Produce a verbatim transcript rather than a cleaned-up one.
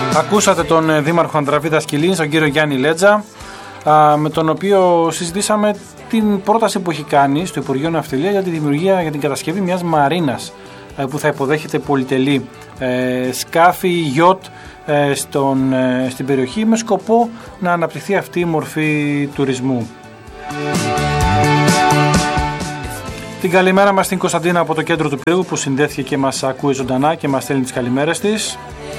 Ακούσατε τον Δήμαρχο Ανδραβίδα Σκυλίνη, τον κύριο Γιάννη Λέτζα, με τον οποίο συζητήσαμε την πρόταση που έχει κάνει στο Υπουργείο Ναυτιλίας για τη δημιουργία, για την κατασκευή μιας μαρίνας που θα υποδέχεται πολυτελή ε, σκάφη, γιότ ε, στον, ε, στην περιοχή, με σκοπό να αναπτυχθεί αυτή η μορφή τουρισμού. Την καλημέρα μας στην Κωνσταντίνα από το κέντρο του Πύργου, που συνδέθηκε και μας ακούει ζωντανά και μας στέλνει τις καλημέρες της.